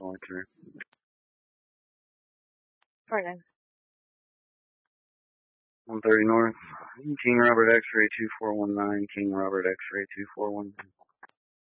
going through. Pardon. 130 North. King Robert X-ray 2419. King Robert X-ray 2419.